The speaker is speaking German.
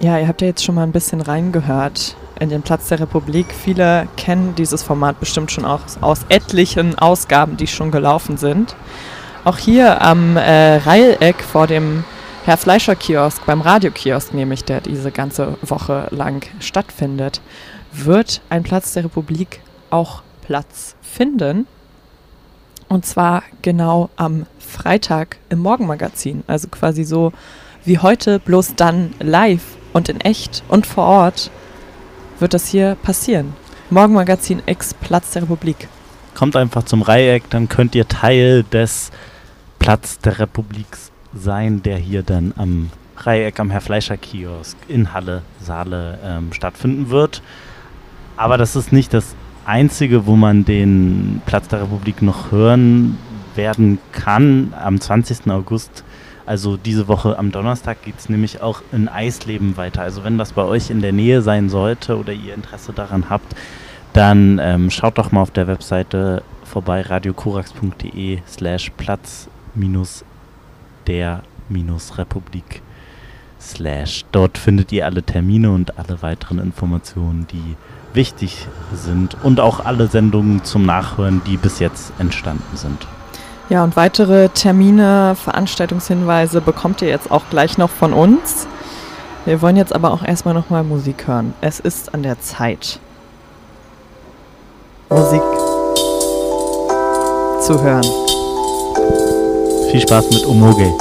Ja, ihr habt ja jetzt schon mal ein bisschen reingehört in den Platz der Republik. Viele kennen dieses Format bestimmt schon auch aus etlichen Ausgaben, die schon gelaufen sind. Auch hier am Reileck vor dem Herr Fleischer-Kiosk, beim Radiokiosk nämlich, der diese ganze Woche lang stattfindet, wird ein Platz der Republik auch Platz finden. Und zwar genau am Freitag im Morgenmagazin. Also quasi so wie heute, bloß dann live und in echt und vor Ort wird das hier passieren. Morgenmagazin X Platz der Republik. Kommt einfach zum Reileck, dann könnt ihr Teil des Platz der Republik sein, der hier dann am Reileck am Herr-Fleischer-Kiosk in Halle, Saale stattfinden wird. Aber das ist nicht das Einzige, wo man den Platz der Republik noch hören werden kann. Am 20. August, also diese Woche am Donnerstag, geht es nämlich auch in Eisleben weiter. Also wenn das bei euch in der Nähe sein sollte oder ihr Interesse daran habt, dann schaut doch mal auf der Webseite vorbei, radiokorax.de/Platz-der-Republik/. Dort findet ihr alle Termine und alle weiteren Informationen, die wichtig sind und auch alle Sendungen zum Nachhören, die bis jetzt entstanden sind. Ja, und weitere Termine, Veranstaltungshinweise bekommt ihr jetzt auch gleich noch von uns. Wir wollen jetzt aber auch erstmal nochmal Musik hören. Es ist an der Zeit, Musik zu hören. Viel Spaß mit Omoge.